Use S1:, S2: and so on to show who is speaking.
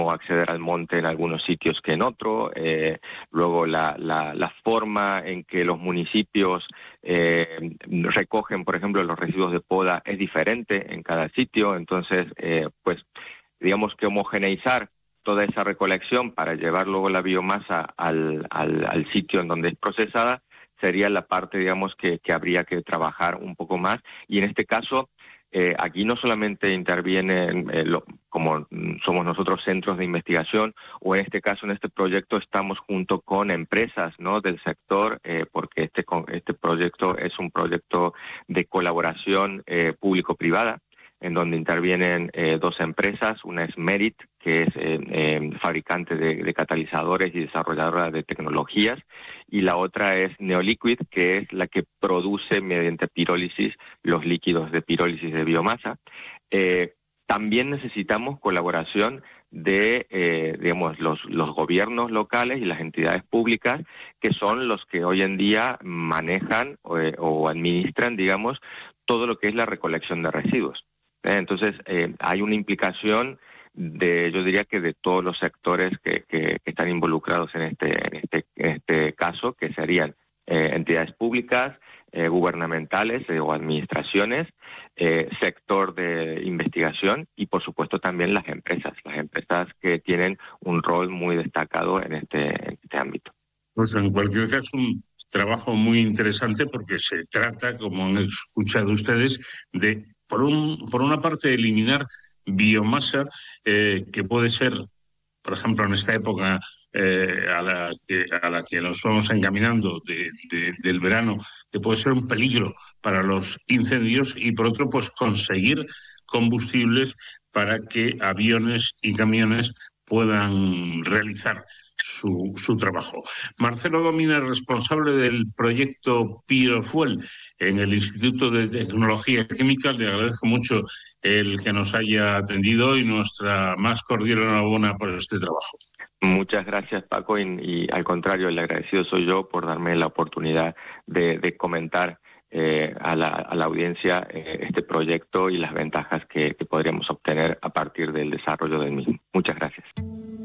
S1: mismo acceder al monte en algunos sitios que en otros. Luego la forma en que los municipios recogen, por ejemplo, los residuos de poda es diferente en cada sitio. Entonces, pues digamos que homogeneizar toda esa recolección para llevar luego la biomasa al sitio en donde es procesada sería la parte, digamos, que habría que trabajar un poco más. Y en este caso, aquí no solamente intervienen, como somos nosotros, centros de investigación, o en este caso, en este proyecto, estamos junto con empresas, ¿no?, del sector, porque este proyecto es un proyecto de colaboración público-privada, en donde intervienen dos empresas. Una es Merit, que es fabricante de catalizadores y desarrolladora de tecnologías, y la otra es Neoliquid, que es la que produce mediante pirólisis los líquidos de pirólisis de biomasa. También necesitamos colaboración de, digamos, los gobiernos locales y las entidades públicas, que son los que hoy en día manejan o administran, digamos, todo lo que es la recolección de residuos. Entonces, hay una implicación yo diría que de todos los sectores que están involucrados en este caso, que serían entidades públicas, gubernamentales o administraciones, sector de investigación y, por supuesto, también las empresas que tienen un rol muy destacado en este ámbito.
S2: Pues en cualquier caso, un trabajo muy interesante, porque se trata, como han escuchado ustedes, de, por una parte, eliminar biomasa que puede ser, por ejemplo, en esta época a la que nos vamos encaminando del verano, que puede ser un peligro para los incendios, y por otro, pues conseguir combustibles para que aviones y camiones puedan realizar su trabajo. Marcelo Domina es responsable del proyecto Pyrofuel en el Instituto de Tecnología Química. Le agradezco mucho el que nos haya atendido y nuestra más cordial enhorabuena por este trabajo.
S1: Muchas gracias, Paco, y al contrario, el agradecido soy yo por darme la oportunidad de comentar a la audiencia este proyecto y las ventajas que podríamos obtener a partir del desarrollo del mismo. Muchas gracias.